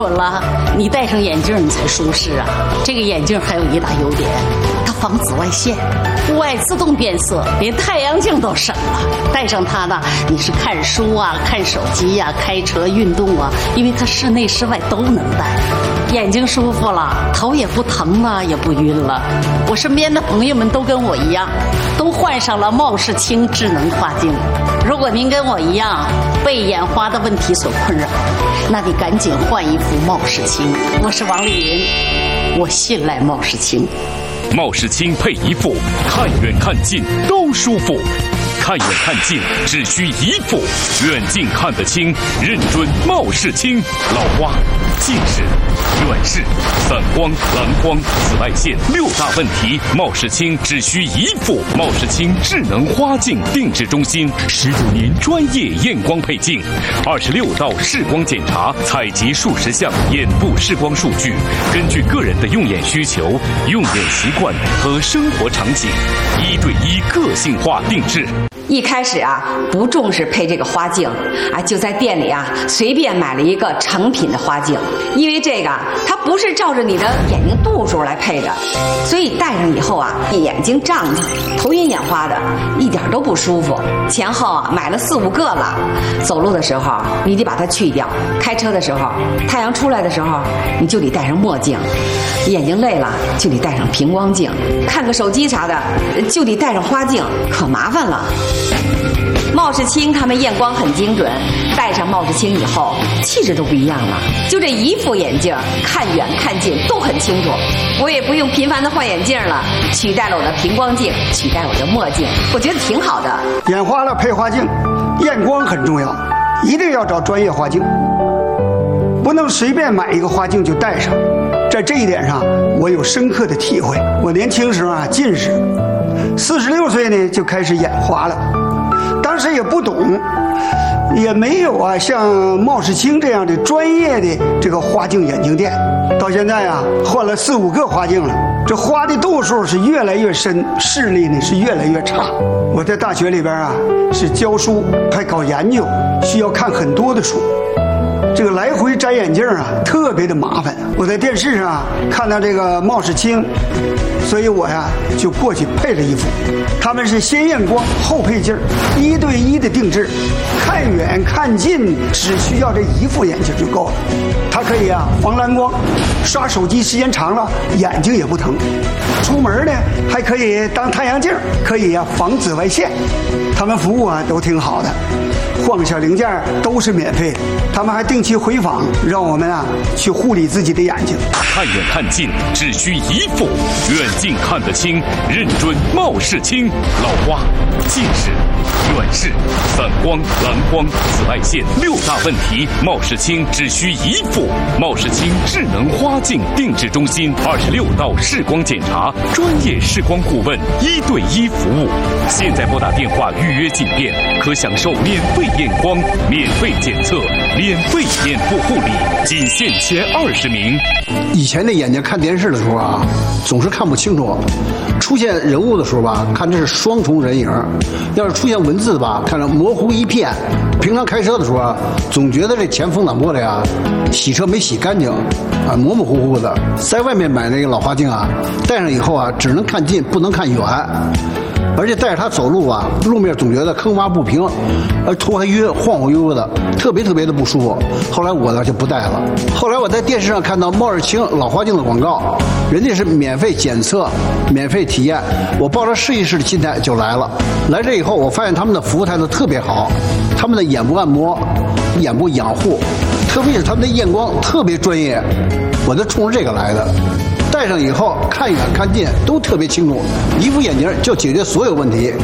准了，你戴上眼镜你才舒适啊！这个眼镜还有一大优点，它防紫外线，户外自动变色，连太阳镜都省了。戴上它呢，你是看书啊、看手机啊、开车、运动啊，因为它室内室外都能戴。眼睛舒服了，头也不疼了，也不晕了。我身边的朋友们都跟我一样，都换上了茂世清智能花镜。如果您跟我一样被眼花的问题所困扰，那你赶紧换一副茂世清。我是王丽云，我信赖茂世清。 茂世清配一副，看远看近都舒服。看远看近只需一副，远近看得清，认准茂世清。老花、近视、远视、散光、蓝光、紫外线6大问题，茂世清只需一副。茂世清智能花镜定制中心，15年专业验光配镜，26道视光检查，采集数十项眼部视光数据，根据个人的用眼需求、用眼习惯和生活场景，1对1个性化定制。 一开始啊，不重视配这个花镜，就在店里啊随便买了一个成品的花镜，因为这个它不是照着你的眼睛度数来配的，所以戴上以后啊，眼睛胀的、头晕眼花的，一点都不舒服。前后啊买了4、5个了。走路的时候你得把它去掉，开车的时候，太阳出来的时候你就得戴上墨镜，眼睛累了就得戴上平光镜，看个手机啥的就得戴上花镜，可麻烦了。茂世清他们验光很精准，戴上茂世清以后气质都不一样了。就这一副眼镜，看远看近都很清楚，我也不用频繁的换眼镜了，取代了我的平光镜，取代我的墨镜，我觉得挺好的。 眼花了配花镜，验光很重要，一定要找专业花镜，不能随便买一个花镜就戴上。在这一点上我有深刻的体会。我年轻时候啊近视，46岁呢就开始眼花了，当时也不懂，也没有啊像茂世清这样的专业的这个花镜眼镜店。到现在啊换了4、5个花镜了，这花的度数是越来越深，视力呢是越来越差。我在大学里边啊是教书还搞研究，需要看很多的书，这个来回摘眼镜啊特别的麻烦。我在电视上看到这个茂世清，所以我呀就过去配了一副。他们是先验光后配镜，1对1的定制，看远看近只需要这一副眼镜就够了。它可以啊防蓝光，刷手机时间长了眼睛也不疼。出门呢还可以当太阳镜，可以啊防紫外线。他们服务啊都挺好的，换个小零件都是免费的。他们还定期回访，让我们啊去护理自己的眼睛。 看远看近只需一副，远近看得清，认准茂世清。老花、近视、远视、散光、蓝光、紫外线6大问题，茂世清只需一副。茂世清智能花镜定制中心，26道视光检查，专业视光顾问，1对1服务。现在拨打电话预约进店，可享受免费验光、免费检测、免费眼部护理，仅限前20名。 以前的眼睛看电视的时候啊，总是看不清楚，出现人物的时候吧，看这是双重人影；要是出现文字吧，看着模糊一片。平常开车的时候啊，总觉得这前风挡玻璃啊，洗车没洗干净，啊，模模糊糊的。在外面买那个老花镜啊，戴上以后啊，只能看近，不能看远。而且带着它走路啊，路面总觉得坑洼不平，头还晕，晃晃悠悠的，特别的不舒服。后来我呢就不戴了。后来我在电视上看到茂世清老花镜的广告，人家是免费检测、免费体验，我抱着试一试的心态就来了。来这以后，我发现他们的服务态度特别好，他们的眼部按摩、眼部养护，特别是他们的验光特别专业，我就冲着这个来的。戴上以后看远看近都特别清楚，一副眼镜就解决所有问题。